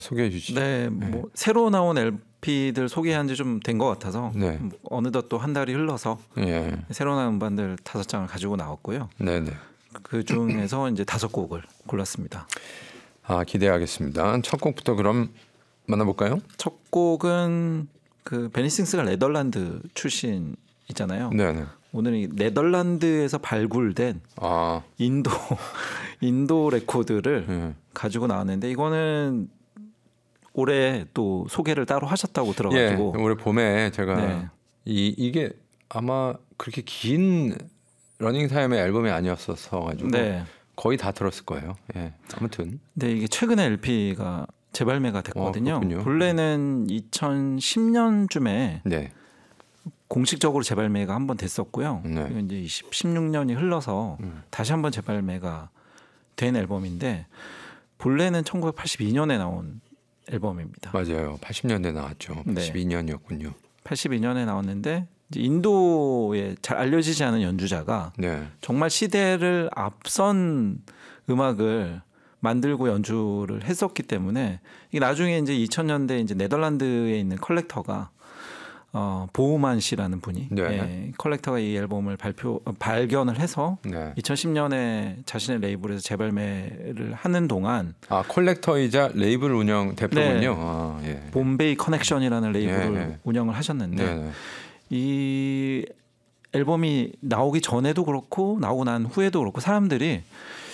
소개해 주시죠. 네, 뭐 새로 나온 LP들 소개한 지 좀 된 것 같아서 네. 어느덧 또 한 달이 흘러서 예. 새로 나온 음반들 5장을 가지고 나왔고요. 네네. 그 중에서 이제 5곡을 골랐습니다. 아, 기대하겠습니다. 첫 곡부터 그럼 만나볼까요? 첫 곡은 그 베니 싱스가 네덜란드 출신이잖아요. 네네. 오늘 이 네덜란드에서 발굴된 아, 인도 레코드를 예. 가지고 나왔는데 이거는 올해 또 소개를 따로 하셨다고 들어가지고 예, 올해 봄에 제가 네. 이게 아마 그렇게 긴 러닝 타임의 앨범이 아니었어서 가지고 네. 거의 다 들었을 거예요. 예. 아무튼 네, 이게 최근에 LP가 재발매가 됐거든요. 그렇군요. 본래는 2010년쯤에 네. 공식적으로 재발매가 한번 됐었고요. 네. 그리고 이제 16년이 흘러서 다시 한번 재발매가 된 앨범인데 본래는 1982년에 나온 앨범입니다. 맞아요. 80년대 나왔죠. 네. 82년이었군요. 82년에 나왔는데 이제 인도에 잘 알려지지 않은 연주자가 네. 정말 시대를 앞선 음악을 만들고 연주를 했었기 때문에 이게 나중에 이제 2000년대 이제 네덜란드에 있는 컬렉터가 보우만 씨라는 분이 네. 예, 컬렉터가 이 앨범을 발견을 해서 네. 2010년에 자신의 레이블에서 재발매를 하는 동안 콜렉터이자 레이블 운영 대표군요. 네. 아, 예. 봄베이 커넥션이라는 레이블을 예. 운영을 하셨는데 네. 이 앨범이 나오기 전에도 그렇고 나오고 난 후에도 그렇고 사람들이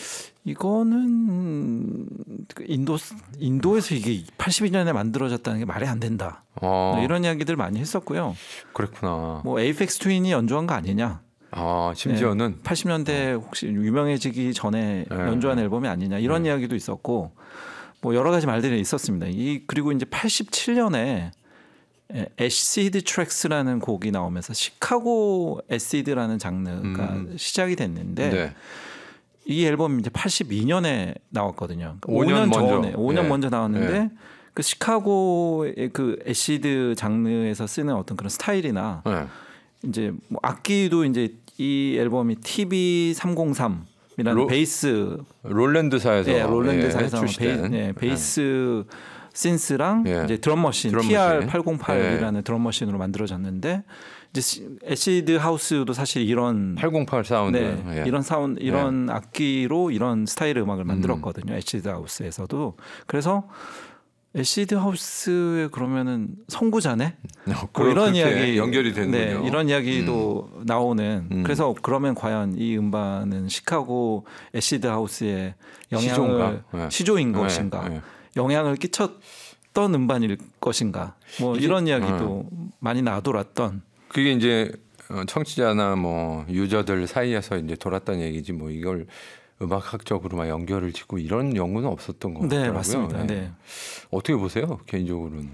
이거는 인도에서 이게 82년에 만들어졌다는 게 말이 안 된다. 이런 이야기들 많이 했었고요. 그렇구나. 뭐 에이펙스 트윈이 연주한 거 아니냐. 아, 심지어는 80년대 혹시 유명해지기 전에 네. 연주한 앨범이 아니냐 이런 이야기도 있었고 뭐 여러 가지 말들이 있었습니다. 그리고 이제 87년에 애시드 트랙스라는 곡이 나오면서 시카고 애시드라는 장르가 시작이 됐는데 네. 이 앨범이 이제 82년에 나왔거든요. 그러니까 5년 전에 먼저. 5년 네. 먼저 나왔는데 네. 그 시카고의 그 애시드 장르에서 쓰는 어떤 그런 스타일이나 네. 이제 뭐 악기도 이제 이 앨범이 TB303이라는 베이스 롤랜드사에서 롤랜드사에서 출시된 베이스 신스랑 이제 드럼머신 TR808이라는 드럼머신으로 만들어졌는데 이제 애시드 하우스도 사실 이런 808 사운드 이런 악기로 이런 스타일의 음악을 만들었거든요. 애시드 하우스에서도. 그래서 애시드 하우스에 그러면은 선구자네? 뭐 이런 이야기 연결이 되는군요. 네, 이런 이야기도 나오는. 그래서 그러면 과연 이 음반은 시카고 애시드 하우스의 영향을 시조인 것인가? 영향을 끼쳤던 음반일 것인가? 뭐 이런 이야기도 많이 나돌았던. 그게 이제 청취자나 뭐 유저들 사이에서 이제 돌았던 얘기지 뭐 이걸 음악학적으로 막 연결을 짓고 이런 연구는 없었던 것 같더라고요. 네, 맞습니다. 네. 어떻게 보세요, 개인적으로는?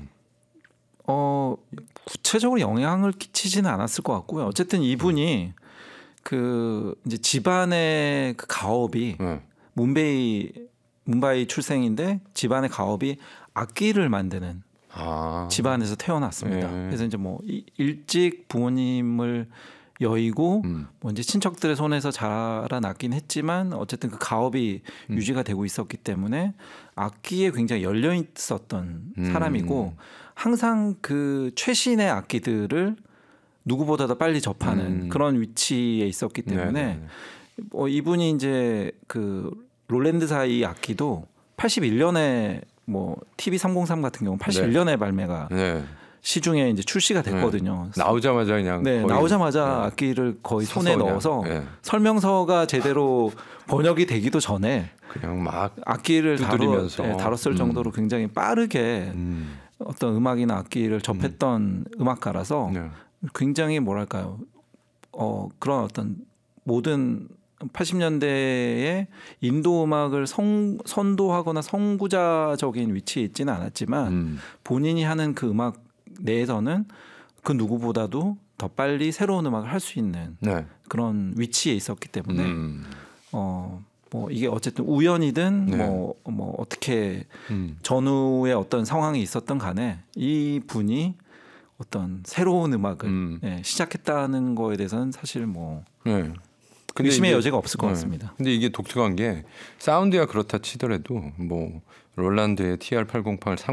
구체적으로 영향을 끼치지는 않았을 것 같고요. 어쨌든 이분이 그 이제 집안의 그 가업이 문바이 출생인데 집안의 가업이 악기를 만드는 집안에서 태어났습니다. 그래서 이제 뭐 일찍 부모님을 여의고 뭐 이제 친척들의 손에서 자라났긴 했지만 어쨌든 그 가업이 유지가 되고 있었기 때문에 악기에 굉장히 열려 있었던 사람이고 항상 그 최신의 악기들을 누구보다도 빨리 접하는 그런 위치에 있었기 때문에 이분이 이제 그 롤랜드사의 악기도 81년에 뭐 TB303 같은 경우 81년에 발매가 시중에 이제 출시가 됐거든요. 나오자마자 그냥 나오자마자 악기를 거의 손에 넣어서 설명서가 제대로 번역이 되기도 전에 그냥 막 악기를 다뤘을 정도로 굉장히 빠르게 어떤 음악이나 악기를 접했던 음악가라서 굉장히 뭐랄까요? 그런 어떤 모든 80년대에 인도 음악을 선도하거나 선구자적인 위치에 있지는 않았지만 본인이 하는 그 음악 내에서는 그 누구보다도 더 빨리 새로운 음악을 할 수 있는 그런 위치에 있었기 때문에 뭐 이게 어쨌든 우연이든 뭐 어떻게 전후에 어떤 상황이 있었던 간에 이 분이 어떤 새로운 음악을 시작했다는 거에 대해서는 사실 뭐 의심의 여지가 없을 것 같습니다. 근데 이게 독특한 게 사운드야 그렇다 치더라도 뭐 롤란드의 TR-808을